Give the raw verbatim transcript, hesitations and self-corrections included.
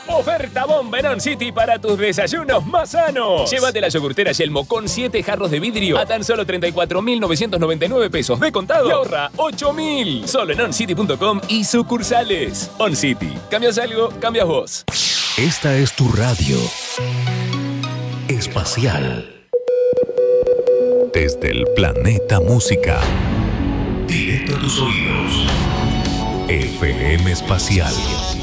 Oferta bomba en On City para tus desayunos más sanos. Llévate la yogurtera Yelmo con siete jarros de vidrio a tan solo treinta y cuatro mil novecientos noventa y nueve pesos de contado y ahorra ocho mil. Solo en oncity punto com y sucursales. On City. ¿Cambias algo? Cambias vos. Esta es tu radio espacial. Desde el planeta música, directo a tus oídos. F M Espacial.